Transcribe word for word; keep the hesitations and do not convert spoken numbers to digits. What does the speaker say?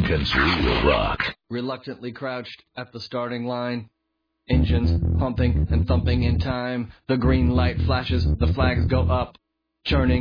Country will rock. Reluctantly crouched at the starting line. Engines pumping and thumping in time. The green light flashes, the flags go up. Churning